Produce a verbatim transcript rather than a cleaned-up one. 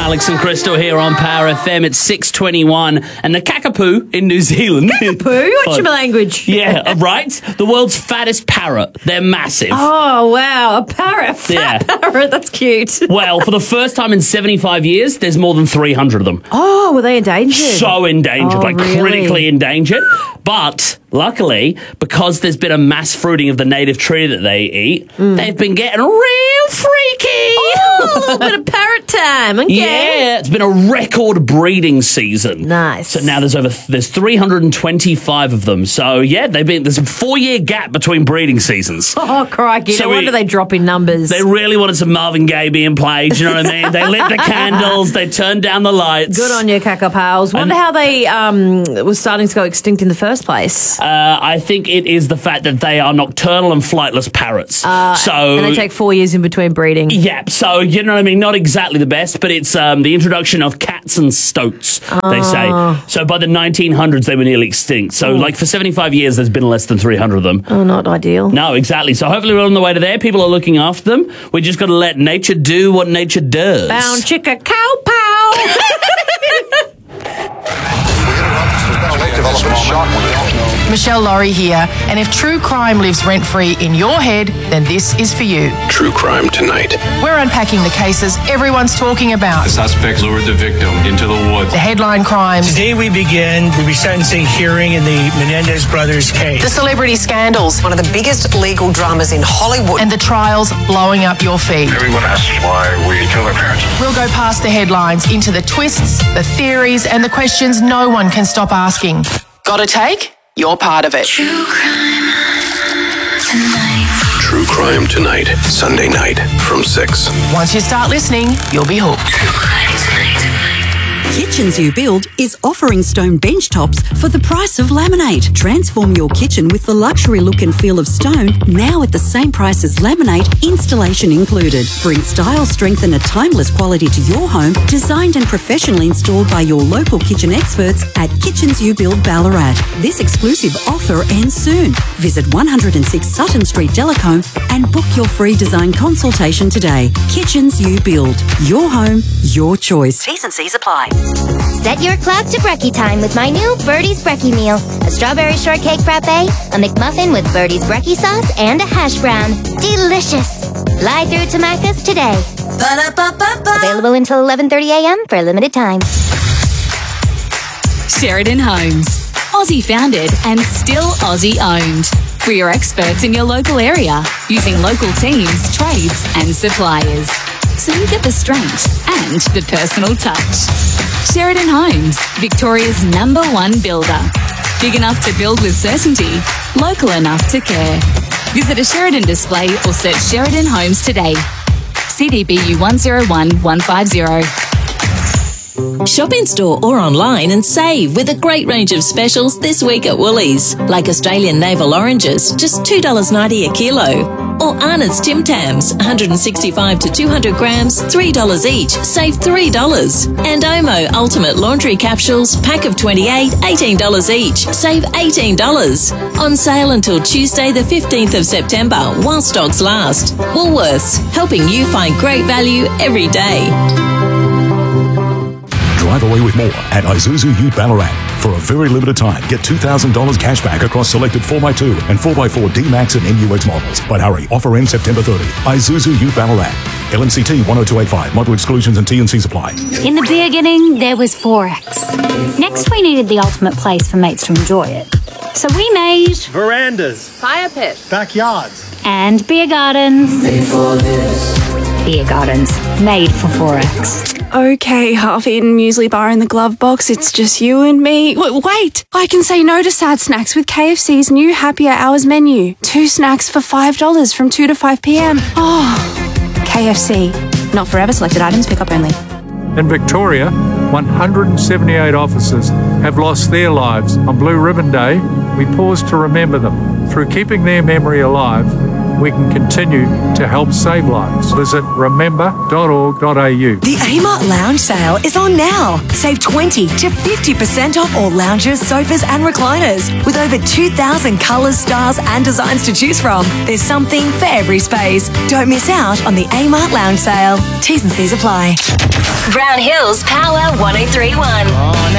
Alex and Crystal here on Power F M. It's six twenty-one, and the Kakapoo in New Zealand. Kakapoo? What's your language? Yeah, right? The world's fattest parrot. They're massive. Oh, wow. A parrot. Fat yeah. parrot. That's cute. Well, for the first time in seventy-five years, there's more than three hundred of them. Oh, were they endangered? So endangered, oh, like really? critically endangered. But luckily, because there's been a mass fruiting of the native tree that they eat, mm. they've been getting real freaky. Oh, a little bit of parrot time. Okay. Yeah, it's been a record breeding season. Nice. So now there's over there's three hundred twenty-five of them. So yeah, they've been there's a four year gap between breeding seasons. Oh crikey! So no wonder we, they drop in numbers. They really wanted some Marvin Gaye being played. You know what I mean? They lit the candles. They turned down the lights. Good on you, Kakapals. Wonder and, how they um was starting to go extinct in the first place. Uh, I think it is the fact that they are nocturnal and flightless parrots. Uh, so and they take four years in between breeding. Yeah. So you know what I mean? Not exactly the best, but it's um, the introduction of cats and stoats. Oh. They say. So by the nineteen hundreds, they were nearly extinct. So oh. like for seventy-five years, there's been less than three hundred of them. Oh, not ideal. No, exactly. So hopefully we're on the way to there. People are looking after them. We just got to let nature do what nature does. Bound chicka cow pow. Michelle Laurie here, and if true crime lives rent-free in your head, then this is for you. True Crime Tonight. We're unpacking the cases everyone's talking about. The suspect lured the victim into the woods. The headline crimes. Today we begin the resentencing hearing in the Menendez brothers case. The celebrity scandals. One of the biggest legal dramas in Hollywood. And the trials blowing up your feed. Everyone asks why we kill our parents. We'll go past the headlines into the twists, the theories, and the questions no one can stop asking. Got a take? You're part of it. True Crime Tonight. True Crime Tonight, Sunday night from six. Once you start listening, you'll be hooked. True Crime Tonight. Kitchens You Build is offering stone bench tops for the price of laminate. Transform your kitchen with the luxury look and feel of stone, now at the same price as laminate, installation included. Bring style, strength and a timeless quality to your home, designed and professionally installed by your local kitchen experts at Kitchens You Build Ballarat. This exclusive offer ends soon. Visit one oh six Sutton Street, Delacombe and book your free design consultation today. Kitchens You Build. Your home, your choice. T's and C's apply. Set your clock to brekkie time with my new Birdie's Brekkie Meal. A strawberry shortcake frappe, a McMuffin with Birdie's Brekkie sauce, and a hash brown. Delicious! Fly through to Macca's today. Ba-da-ba-ba-ba. Available until eleven thirty a m for a limited time. Sheridan Homes. Aussie founded and still Aussie owned. We are experts in your local area, using local teams, trades and suppliers. So you get the strength and the personal touch. Sheridan Homes, Victoria's number one builder. Big enough to build with certainty, local enough to care. Visit a Sheridan display or search Sheridan Homes today. C D B U one zero one one five zero. Shop in store or online and save with a great range of specials this week at Woolies, like Australian navel oranges, just two dollars ninety a kilo. Or Arnott's Tim Tams, one sixty-five to two hundred grams, three dollars each, save three dollars. And Omo Ultimate Laundry Capsules, pack of twenty-eight, eighteen dollars each, save eighteen dollars. On sale until Tuesday the fifteenth of September, while stocks last. Woolworths, helping you find great value every day. Drive away with more at Isuzu Ute Ballarat. For a very limited time, get two thousand dollars cash back across selected four by two and four by four D-Max and M U X models. But hurry, offer ends September thirtieth. Isuzu Ute Ballarat. L M C T one oh two eight five. Model exclusions and T and C's apply. In the beginning, there was Forex. Next, we needed the ultimate place for mates to enjoy it. So we made... verandas. Fire pits. Backyards. And beer gardens. Made for this. Beer gardens. Made for Forex. Okay, half-eaten muesli bar in the glove box. It's just you and me. Wait, wait, I can say no to sad snacks with K F C's new Happier Hours menu. Two snacks for five dollars from two to five p m Oh, K F C. Not forever. Selected items. Pick up only. In Victoria, one hundred seventy-eight officers have lost their lives. On Blue Ribbon Day, we pause to remember them. Through keeping their memory alive, we can continue to help save lives. Visit remember dot org dot a u. The Amart Lounge sale is on now. Save twenty to fifty percent off all lounges, sofas and recliners. With over two thousand colours, styles and designs to choose from, there's something for every space. Don't miss out on the Amart Lounge sale. T's and C's apply. Brown Hills Power one oh three one.